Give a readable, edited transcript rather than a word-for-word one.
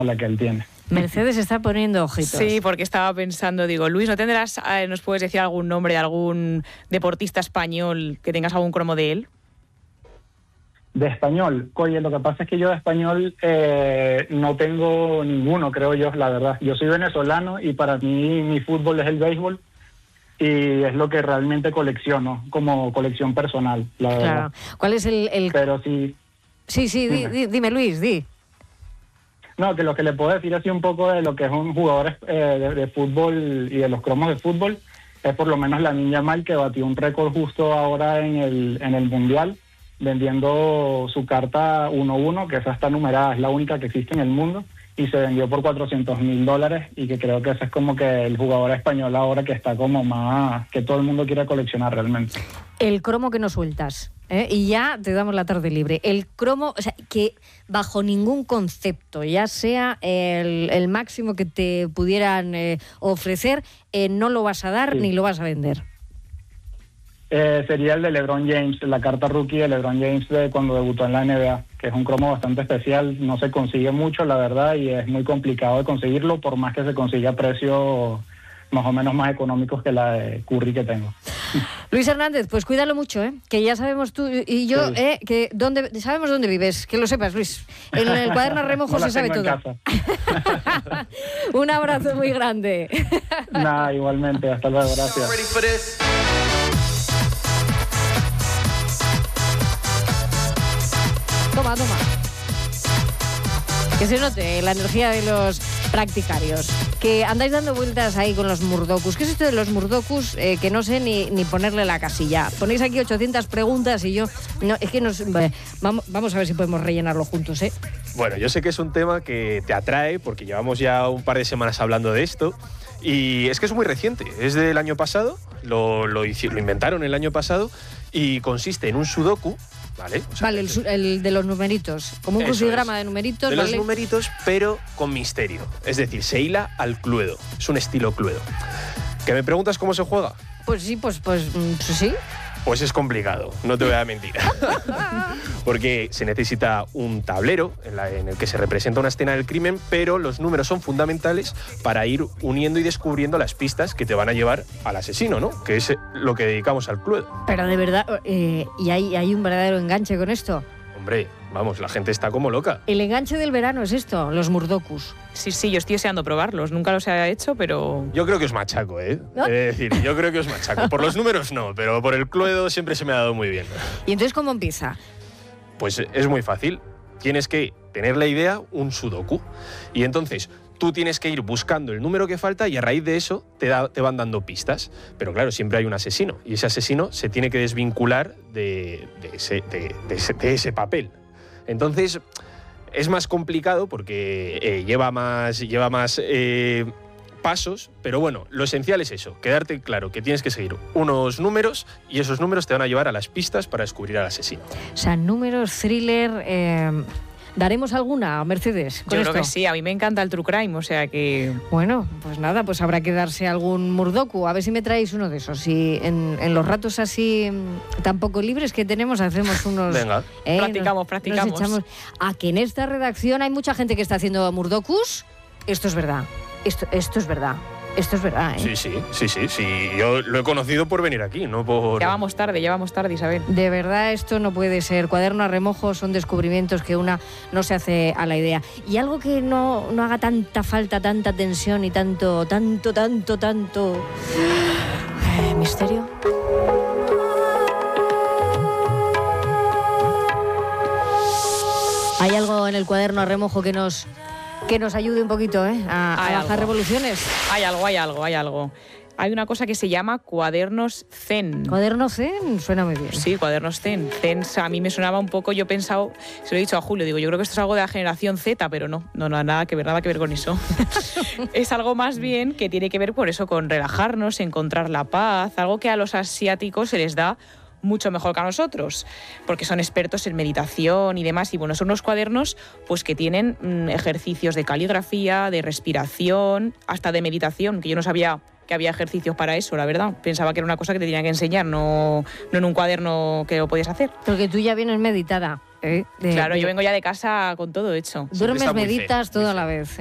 la que él tiene. Mercedes está poniendo ojitos. Sí, porque estaba pensando, digo, Luis, ¿no tendrás, nos puedes decir algún nombre de algún deportista español que tengas algún cromo de él? De español, oye, lo que pasa es que yo de español no tengo ninguno, creo yo, la verdad. Yo soy venezolano y para mí mi fútbol es el béisbol y es lo que realmente colecciono, como colección personal, la verdad. Claro. ¿Cuál es el...? Pero sí... Sí, dime, Luis, di. No, que lo que le puedo decir así un poco de lo que es un jugador de fútbol y de los cromos de fútbol es por lo menos Lamine Yamal, que batió un récord justo ahora en el Mundial, vendiendo su carta 1-1, que esa está numerada, es la única que existe en el mundo, y se vendió por $400,000, y que creo que ese es como que el jugador español ahora que está como más, que todo el mundo quiere coleccionar realmente. El cromo que no sueltas, y ya te damos la tarde libre. El cromo, o sea, que bajo ningún concepto, ya sea el máximo que te pudieran ofrecer, no lo vas a dar ni lo vas a vender. Sería el de LeBron James, la carta rookie de LeBron James de cuando debutó en la NBA, que es un cromo bastante especial, no se consigue mucho, la verdad, y es muy complicado de conseguirlo, por más que se consiga a precios más o menos más económicos que la de Curry que tengo. Luis Hernández, pues cuídalo mucho, que ya sabemos tú y yo que sabemos dónde vives, que lo sepas, Luis. En el cuaderno remojo se sabe todo. Un abrazo muy grande. Nada, igualmente, hasta luego, gracias. Toma. Que se note la energía de los practicarios. Que andáis dando vueltas ahí con los murdokus. ¿Qué es esto de los murdokus? Que no sé ni ponerle la casilla. Ponéis aquí 800 preguntas y yo... No, es que vamos a ver si podemos rellenarlo juntos, ¿eh? Bueno, yo sé que es un tema que te atrae porque llevamos ya un par de semanas hablando de esto. Y es que es muy reciente. Es del año pasado. Lo inventaron el año pasado. Y consiste en un sudoku. Vale, o sea, vale, el de los numeritos, como un crucigrama de numeritos. De los numeritos, pero con misterio. Es decir, se hila al Cluedo. Es un estilo Cluedo. ¿Que me preguntas cómo se juega? Pues sí, pues sí. Pues es complicado, no te voy a mentir. Porque se necesita un tablero en el que se representa una escena del crimen, pero los números son fundamentales para ir uniendo y descubriendo las pistas que te van a llevar al asesino, ¿no? Que es lo que dedicamos al Cluedo. Pero de verdad, ¿y hay un verdadero enganche con esto? Hombre, vamos, la gente está como loca. El enganche del verano es esto, los murdokus. Sí, yo estoy deseando probarlos. Nunca los he hecho, pero... Yo creo que os machaco, ¿eh? ¿No? Es decir, yo creo que os machaco. Por los números no, pero por el Cluedo siempre se me ha dado muy bien. ¿Y entonces cómo empieza? Pues es muy fácil. Tienes que tener la idea, un sudoku. Y entonces tú tienes que ir buscando el número que falta y a raíz de eso te van dando pistas. Pero claro, siempre hay un asesino. Y ese asesino se tiene que desvincular de ese papel. Entonces... es más complicado porque lleva más pasos, pero bueno, lo esencial es eso, quedarte claro que tienes que seguir unos números y esos números te van a llevar a las pistas para descubrir al asesino. O sea, números, thriller... ¿Daremos alguna, Mercedes? Yo creo que sí, a mí me encanta el true crime, o sea que... Bueno, pues nada, pues habrá que darse algún murdoku, a ver si me traéis uno de esos. Y en los ratos así tan poco libres que tenemos hacemos unos... Venga, practicamos. Nos echamos... ¿A que en esta redacción hay mucha gente que está haciendo murdokus? Esto es verdad, esto es verdad. Esto es verdad, ¿eh? Sí. Yo lo he conocido por venir aquí, no por... Ya vamos tarde, Isabel. De verdad, esto no puede ser. Cuaderno a remojo son descubrimientos que una no se hace a la idea. Y algo que no haga tanta falta, tanta tensión y tanto... misterio. ¿Hay algo en el cuaderno a remojo que nos ayude un poquito a bajar revoluciones? Hay algo. Hay una cosa que se llama cuadernos zen. ¿Cuaderno zen? Suena muy bien. Sí, cuadernos zen. Zen a mí me sonaba un poco, yo he pensado, se lo he dicho a Julio, digo, yo creo que esto es algo de la generación Z, pero no, nada que ver con eso. Es algo más bien que tiene que ver por eso, con relajarnos, encontrar la paz, algo que a los asiáticos se les da mucho mejor que a nosotros, porque son expertos en meditación y demás, y bueno, son unos cuadernos pues que tienen ejercicios de caligrafía, de respiración, hasta de meditación, que yo no sabía que había ejercicios para eso, la verdad. Pensaba que era una cosa que te tenían que enseñar, no en un cuaderno que lo podías hacer. Porque tú ya vienes meditada. Claro, yo vengo ya de casa con todo hecho. Duermes, Está muy meditas fe, todo muy a la fe. vez.